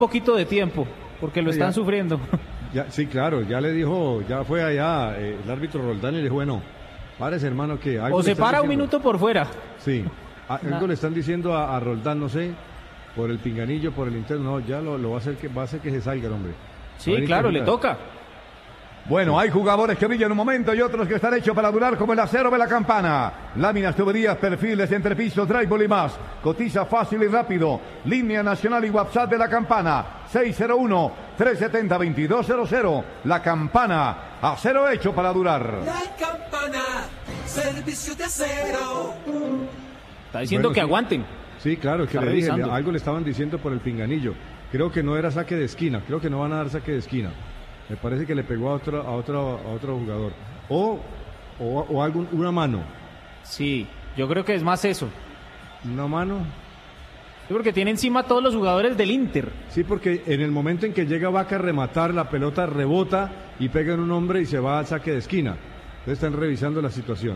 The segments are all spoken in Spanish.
poquito de tiempo, porque lo están sufriendo. Ya, sí, claro, ya le dijo, ya fue allá el árbitro Roldán y le dijo, bueno, párese, hermano, que algo O se para diciendo. un minuto por fuera. Sí, algo le están diciendo a Roldán, no sé, por el pinganillo, por el interno, no, ya lo va a hacer que se salga el hombre. Sí, claro, le toca. Bueno, hay jugadores que brillan un momento y otros que están hechos para durar como el acero de la campana. Láminas, tuberías, perfiles, entrepisos, drywall y más. Cotiza fácil y rápido. Línea nacional y WhatsApp de la campana. 601-370-2200. La campana. Acero hecho para durar. La campana. Servicio de acero. Está diciendo que aguanten. Sí, claro, que Está le dije, revisando. algo le estaban diciendo por el pinganillo. Creo que no era saque de esquina, creo que no van a dar saque de esquina. Me parece que le pegó a otro jugador. O una mano. Sí, yo creo que es más eso. ¿Una mano? Sí, porque tiene encima a todos los jugadores del Inter. Sí, porque en el momento en que llega Vaca a rematar, la pelota rebota y pega en un hombre y se va al saque de esquina. Entonces están revisando la situación.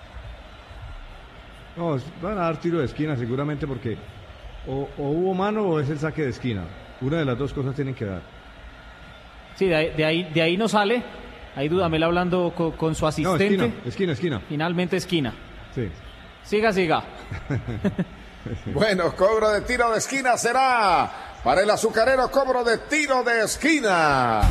No, van a dar tiro de esquina seguramente porque o hubo mano o es el saque de esquina. Una de las dos cosas tienen que dar. Sí, de ahí no sale. Ahí Dudamel hablando con su asistente. No, esquina. Finalmente esquina. Sí. Siga. Bueno, cobro de tiro de esquina será para el azucarero, cobro de tiro de esquina.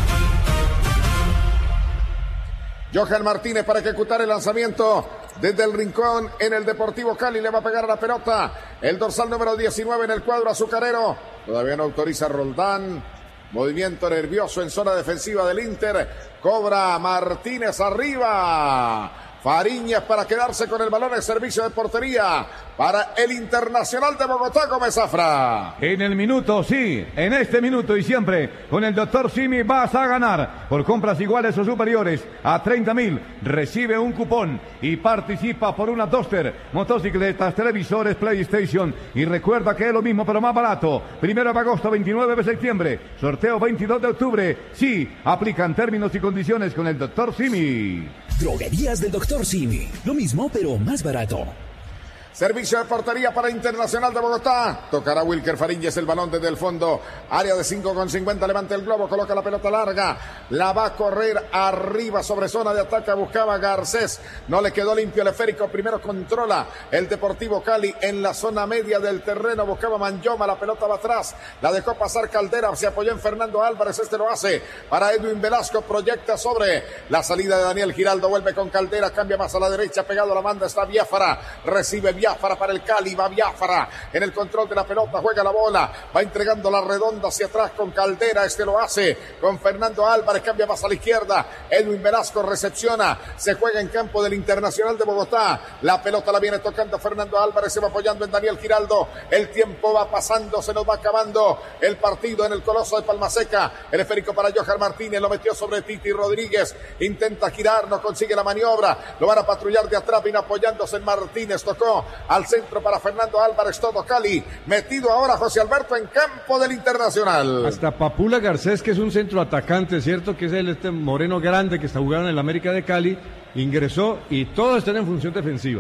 Johan Martínez para ejecutar el lanzamiento desde el rincón en el Deportivo Cali. Le va a pegar a la pelota el dorsal número 19 en el cuadro azucarero. Todavía no autoriza Roldán. Movimiento nervioso en zona defensiva del Inter. Cobra Martínez arriba. Fariñas para quedarse con el balón en servicio de portería para el Internacional de Bogotá, Gómez Zafra. En el minuto, sí, en este minuto y siempre, con el Dr. Simi vas a ganar. Por compras iguales o superiores a 30.000, recibe un cupón y participa por una Duster, motocicletas, televisores, PlayStation. Y recuerda que es lo mismo pero más barato. 1 de agosto, 29 de septiembre, sorteo 22 de octubre. Sí, aplican términos y condiciones con el Dr. Simi. Droguerías del Dr. Simi. Lo mismo, pero más barato. Servicio de portería para Internacional de Bogotá. Tocará Wilker Fariñez el balón desde el fondo. Área de 5,50. Levanta el globo. Coloca la pelota larga. La va a correr arriba sobre zona de ataque. Buscaba Garcés. No le quedó limpio el esférico. Primero controla el Deportivo Cali en la zona media del terreno. Buscaba Manyoma. La pelota va atrás. La dejó pasar Caldera. Se apoyó en Fernando Álvarez. Este lo hace para Edwin Velasco. Proyecta sobre la salida de Daniel Giraldo. Vuelve con Caldera. Cambia más a la derecha. Pegado a la banda está Biafara. Recibe Biafara para el Cali, va Biafara en el control de la pelota, juega la bola, va entregando la redonda hacia atrás con Caldera, este lo hace con Fernando Álvarez, cambia más a la izquierda, Edwin Velasco recepciona, se juega en campo del Internacional de Bogotá, la pelota la viene tocando Fernando Álvarez, se va apoyando en Daniel Giraldo, el tiempo va pasando, se nos va acabando el partido en el Coloso de Palmaseca, el esférico para Johan Martínez, lo metió sobre Titi Rodríguez, intenta girar, no consigue la maniobra, lo van a patrullar de atrás, viene apoyándose en Martínez, tocó al centro para Fernando Álvarez, todo Cali, metido ahora José Alberto en campo del Internacional. Hasta Papula Garcés, que es un centro atacante, ¿cierto? Que es este moreno grande que está jugando en el América de Cali, ingresó y todos están en función defensiva.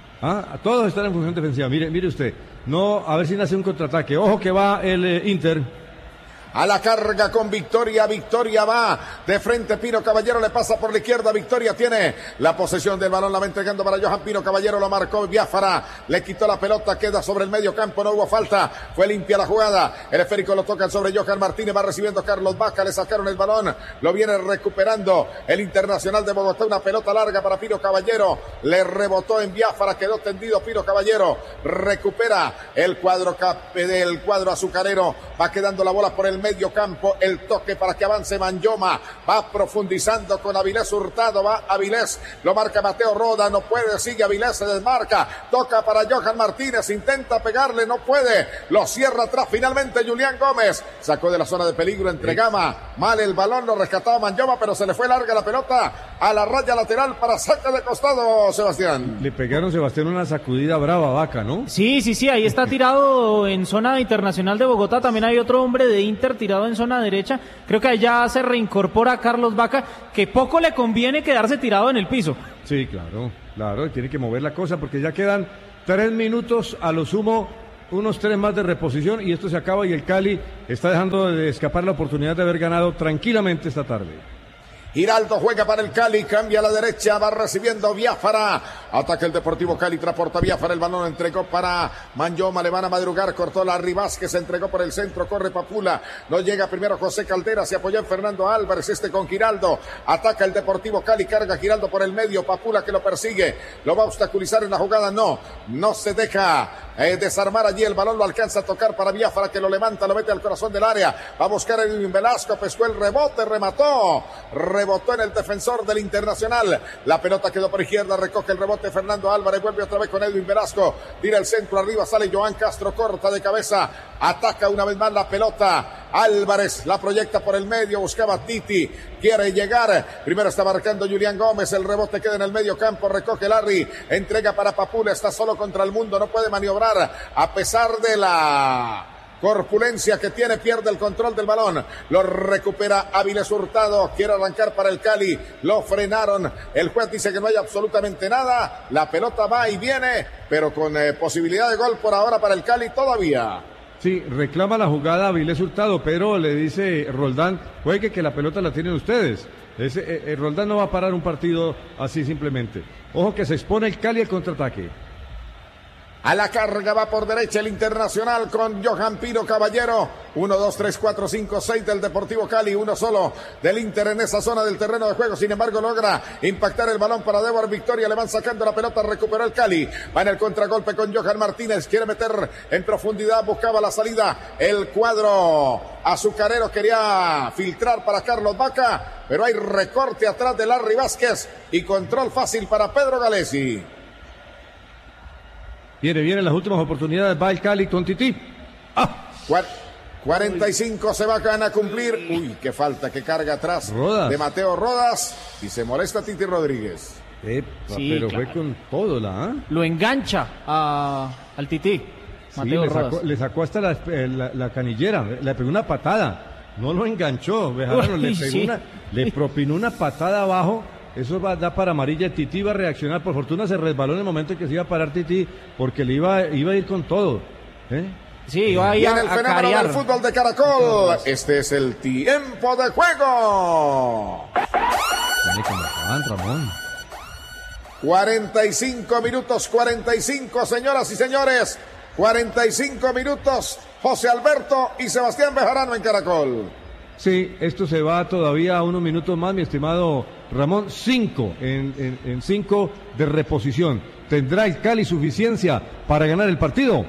Todos están en función defensiva. Mire usted, no, a ver si nace un contraataque. Ojo que va el Inter. A la carga con Victoria, Victoria va de frente, Pino Caballero le pasa por la izquierda, Victoria tiene la posesión del balón, la va entregando para Johan Pino Caballero, lo marcó Biafara, le quitó la pelota, queda sobre el medio campo, no hubo falta, fue limpia la jugada, el esférico lo tocan sobre Johan Martínez, va recibiendo Carlos Vaca, le sacaron el balón, lo viene recuperando el Internacional de Bogotá, una pelota larga para Pino Caballero, le rebotó en Biafara, quedó tendido Pino Caballero, recupera el cuadro del cuadro azucarero, va quedando la bola por el medio campo, el toque para que avance Manyoma, va profundizando con Avilés Hurtado, va Avilés, lo marca Mateo Roda, no puede, sigue Avilés, se desmarca, toca para Johan Martínez, intenta pegarle, no puede, lo cierra atrás finalmente Julián Gómez, sacó de la zona de peligro, entregaba mal el balón, lo rescataba Manyoma, pero se le fue larga la pelota a la raya lateral para saque de costado, Sebastián. Le pegaron, Sebastián, una sacudida brava a Vaca, ¿no? Sí, ahí está tirado en zona Internacional de Bogotá, también hay otro hombre de Inter tirado en zona derecha, creo que allá se reincorpora Carlos Vaca, que poco le conviene quedarse tirado en el piso. Sí, claro, tiene que mover la cosa porque ya quedan 3 minutos a lo sumo unos 3 más de reposición y esto se acaba y el Cali está dejando de escapar la oportunidad de haber ganado tranquilamente esta tarde. Giraldo juega para el Cali, cambia a la derecha, va recibiendo Biafara. Ataca el Deportivo Cali, transporta Biafara, el balón entregó para Manyoma, le van a madrugar, cortó la Vázquez, se entregó por el centro, corre Papula, no llega primero José Caldera, se apoyó en Fernando Álvarez, con Giraldo, ataca el Deportivo Cali, carga Giraldo por el medio, Papula que lo persigue, lo va a obstaculizar en la jugada, no se deja desarmar allí, el balón lo alcanza a tocar para Biafara que lo levanta, lo mete al corazón del área, va a buscar a Edwin Velasco, pescó el rebote, rebotó en el defensor del Internacional, la pelota quedó por izquierda, recoge el rebote Fernando Álvarez, vuelve otra vez con Edwin Velasco, tira el centro arriba, sale Johan Castro, corta de cabeza, ataca una vez más la pelota, Álvarez la proyecta por el medio, buscaba Titi, quiere llegar, primero está marcando Julián Gómez, el rebote queda en el medio campo, recoge Larry, entrega para Papula, está solo contra el mundo, no puede maniobrar, a pesar de la corpulencia que tiene, pierde el control del balón, lo recupera Áviles Hurtado, quiere arrancar para el Cali, lo frenaron, el juez dice que no hay absolutamente nada, la pelota va y viene, pero con posibilidad de gol por ahora para el Cali todavía. Sí, reclama la jugada Áviles Hurtado, pero le dice Roldán, juegue que la pelota la tienen ustedes. Roldán no va a parar un partido así simplemente. Ojo que se expone el Cali al contraataque. A la carga va por derecha el Internacional con Johan Pino Caballero. 1, 2, 3, 4, 5, 6 del Deportivo Cali. Uno solo del Inter en esa zona del terreno de juego. Sin embargo, logra impactar el balón para Débora Victoria. Le van sacando la pelota, recuperó el Cali. Va en el contragolpe con Johan Martínez. Quiere meter en profundidad, buscaba la salida. El cuadro azucarero quería filtrar para Carlos Vaca. Pero hay recorte atrás de Larry Vázquez y control fácil para Pedro Galesi. Vienen las últimas oportunidades, va el Cali con Tití. 45 se van a cumplir. Uy, qué falta que carga atrás Rodas. De Mateo Rodas. Y se molesta Titi Rodríguez. Sí, pero claro. Fue con todo Lo engancha al Tití. Mateo Rodas. Le sacó hasta la canillera, le pegó una patada. No lo enganchó, le propinó una patada abajo. Eso va a dar para amarilla. Tití va a reaccionar. Por fortuna se resbaló en el momento en que se iba a parar Tití, porque le iba a ir con todo. Sí, iba a ir el fenómeno del fútbol de Caracol. Este es el tiempo de juego. 45 minutos, 45, señoras y señores. 45 minutos. José Alberto y Sebastián Bejarano en Caracol. Sí, esto se va todavía a unos minutos más, mi estimado Ramón. 5 en 5 de reposición. ¿Tendrá el Cali suficiencia para ganar el partido?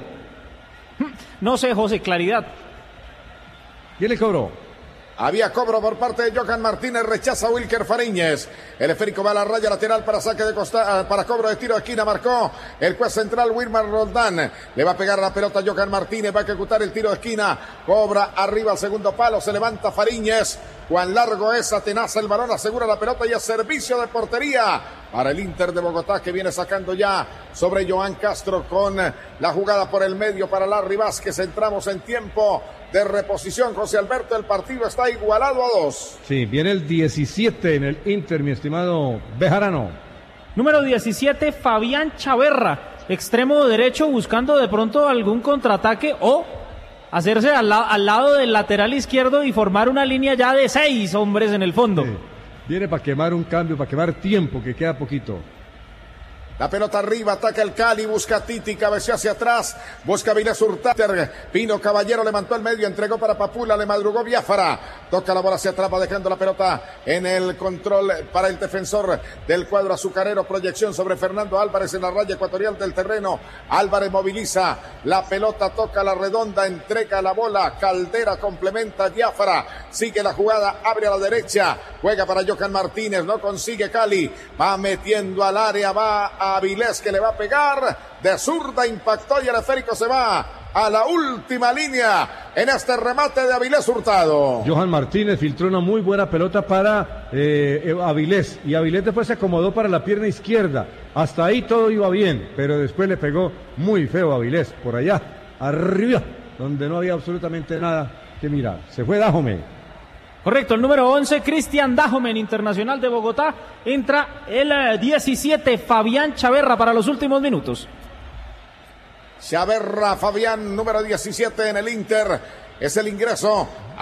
No sé, José, claridad. ¿Quién le cobró? Había cobro por parte de Johan Martínez, rechaza Wilker Fariñez. El esférico va a la raya lateral para saque de para cobro de tiro de esquina, marcó el juez central Wilmar Roldán. Le va a pegar la pelota a Johan Martínez, va a ejecutar el tiro de esquina, cobra arriba al segundo palo, se levanta Fariñez. Cuán largo es, atenaza el balón, asegura la pelota y es servicio de portería para el Inter de Bogotá, que viene sacando ya sobre Johan Castro con la jugada por el medio para Larry Vázquez. Entramos en tiempo de reposición, José Alberto, el partido está igualado a 2. Sí, viene el 17 en el Inter, mi estimado Bejarano. Número 17, Fabián Chaverra, extremo derecho, buscando de pronto algún contraataque o hacerse al lado del lateral izquierdo y formar una línea ya de 6 hombres en el fondo. Sí. Viene para quemar un cambio, para quemar tiempo, que queda poquito. La pelota arriba, ataca el Cali, busca Titi, cabecea hacia atrás, busca Vilés Hurtado, Pino Caballero levantó el medio, entregó para Papula, le madrugó Biafara, toca la bola hacia atrás, va dejando la pelota en el control para el defensor del cuadro azucarero, proyección sobre Fernando Álvarez en la raya ecuatorial del terreno, Álvarez moviliza, la pelota toca la redonda, entrega la bola, Caldera complementa Biafara, sigue la jugada, abre a la derecha, juega para Johan Martínez, no consigue Cali, va metiendo al área, va a Avilés que le va a pegar de zurda, impactó y el esférico se va a la última línea en este remate de Avilés Hurtado. Johan Martínez filtró una muy buena pelota para Avilés y Avilés después se acomodó para la pierna izquierda. Hasta ahí todo iba bien, pero después le pegó muy feo a Avilés por allá, arriba, donde no había absolutamente nada que mirar. Se fue Dajome. Correcto, el número 11, Cristian Dajomen, Internacional de Bogotá. Entra el 17, Fabián Chaverra, para los últimos minutos. Chaverra Fabián, número 17 en el Inter. Es el ingreso